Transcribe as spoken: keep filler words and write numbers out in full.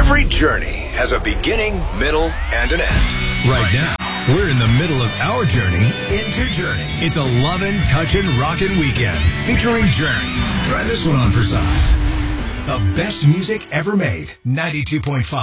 Every journey has a beginning, middle, and an end. Right now, we're in the middle of our journey into Journey. It's a lovin', touchin', rockin' weekend featuring Journey. Try this one on for size. The best music ever made. ninety-two point five